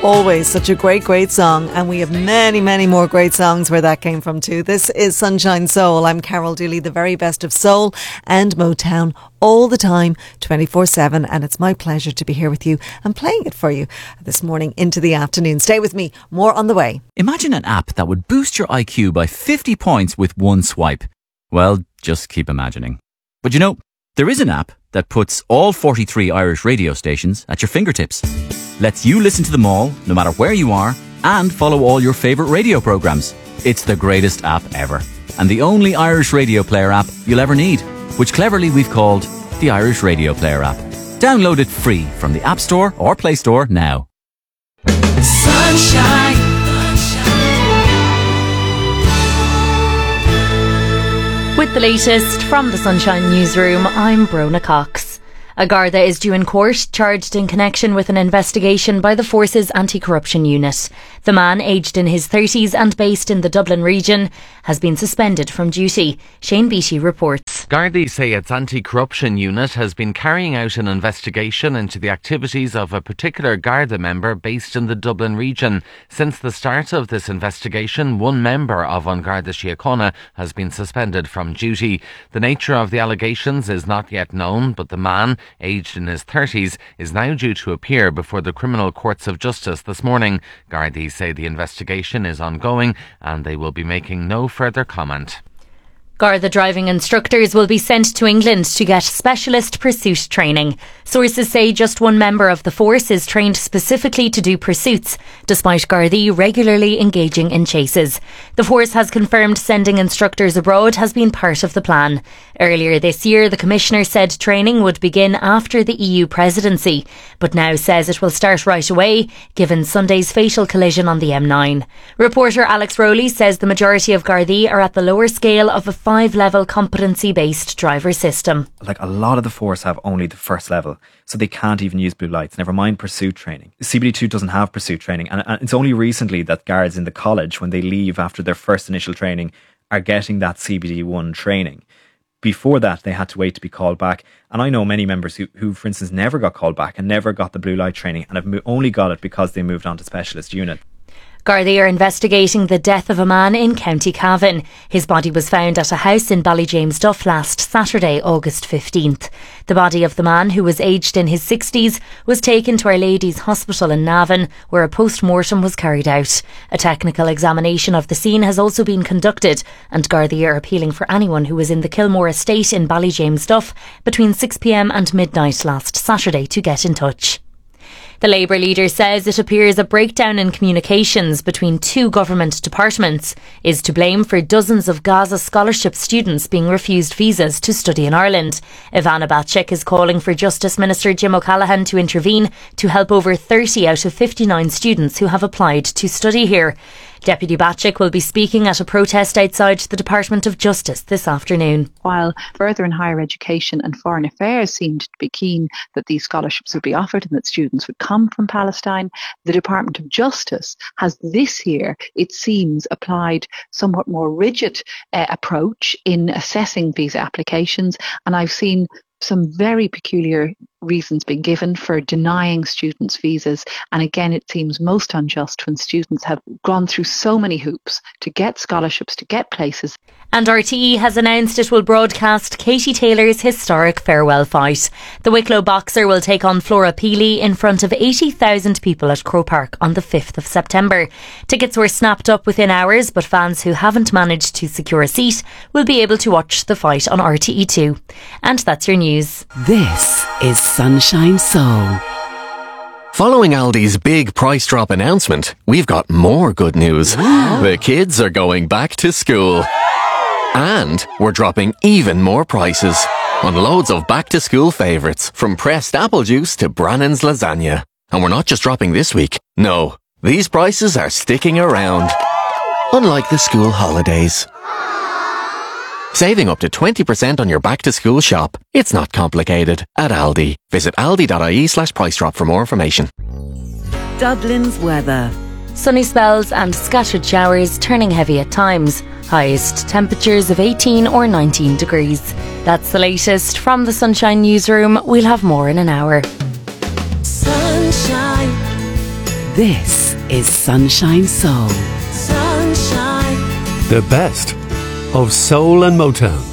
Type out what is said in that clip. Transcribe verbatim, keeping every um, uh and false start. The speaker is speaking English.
Always such a great, great song. And we have many, many more great songs where that came from too. This is Sunshine Soul. I'm Carol Dooley, the very best of soul and Motown all the time, twenty-four seven. And it's my pleasure to be here with you and playing it for you this morning into the afternoon. Stay with me. More on the way. Imagine an app that would boost your I Q by fifty points with one swipe. Well, just keep imagining. But you know, there is an app that puts all forty-three Irish radio stations at your fingertips. Lets you listen to them all, no matter where you are, and follow all your favourite radio programmes. It's the greatest app ever, and the only Irish radio player app you'll ever need, which cleverly we've called the Irish Radio Player app. Download it free from the App Store or Play Store now. Sunshine. With the latest from the Sunshine Newsroom, I'm Brona Cox. A Garda is due in court, charged in connection with an investigation by the Force's Anti-Corruption Unit. The man, aged in his thirties and based in the Dublin region, has been suspended from duty. Shane Beattie reports. Gardaí say its Anti-Corruption Unit has been carrying out an investigation into the activities of a particular Garda member based in the Dublin region. Since the start of this investigation, one member of An Garda Síochána has been suspended from duty. The nature of the allegations is not yet known, but the man, aged in his thirties, is now due to appear before the Criminal Courts of Justice this morning. Gardaí say the investigation is ongoing and they will be making no further comment. Garda driving instructors will be sent to England to get specialist pursuit training. Sources say just one member of the force is trained specifically to do pursuits, despite Gardaí regularly engaging in chases. The force has confirmed sending instructors abroad has been part of the plan. Earlier this year, the Commissioner said training would begin after the E U presidency, but now says it will start right away, given Sunday's fatal collision on the M nine. Reporter Alex Rowley says the majority of Gardaí are at the lower scale of a five-level competency-based driver system. Like, a lot of the force have only the first level, so they can't even use blue lights, never mind pursuit training. C B D two doesn't have pursuit training, and it's only recently that guards in the college, when they leave after their first initial training, are getting that C B D one training. Before that, they had to wait to be called back. And I know many members who, who for instance, never got called back and never got the blue light training and have mo- only got it because they moved on to specialist unit. Gardaí are investigating the death of a man in County Cavan. His body was found at a house in Ballyjamesduff last Saturday, August fifteenth. The body of the man, who was aged in his sixties, was taken to Our Lady's Hospital in Navan, where a post-mortem was carried out. A technical examination of the scene has also been conducted, and Gardaí are appealing for anyone who was in the Kilmore estate in Ballyjamesduff between six p m and midnight last Saturday to get in touch. The Labour leader says it appears a breakdown in communications between two government departments is to blame for dozens of Gaza scholarship students being refused visas to study in Ireland. Ivana Bacik is calling for Justice Minister Jim O'Callaghan to intervene to help over thirty out of fifty-nine students who have applied to study here. Deputy Bacik will be speaking at a protest outside the Department of Justice this afternoon. While Further and Higher Education and Foreign Affairs seemed to be keen that these scholarships would be offered and that students would come from Palestine, the Department of Justice has this year, it seems, applied somewhat more rigid uh, approach in assessing visa applications, and I've seen some very peculiar reasons being given for denying students visas. And again, it seems most unjust when students have gone through so many hoops to get scholarships, to get places. And R T E has announced it will broadcast Katie Taylor's historic farewell fight. The Wicklow boxer will take on Flora Peely in front of eighty thousand people at Croke Park on the fifth of September. Tickets were snapped up within hours, but fans who haven't managed to secure a seat will be able to watch the fight on R T E two. And that's your news. This is Sunshine Soul. Following Aldi's big price drop announcement, we've got more good news. The kids are going back to school. And we're dropping even more prices on loads of back-to-school favourites, from pressed apple juice to Brannan's lasagna. And we're not just dropping this week. No, these prices are sticking around. Unlike the school holidays. Saving up to twenty percent on your back-to-school shop. It's not complicated at Aldi. Visit aldi.ie slash price drop for more information. Dublin's weather. Sunny spells and scattered showers, turning heavy at times. Highest temperatures of eighteen or nineteen degrees. That's the latest from the Sunshine Newsroom. We'll have more in an hour. Sunshine This is Sunshine Soul. The best of soul and Motown.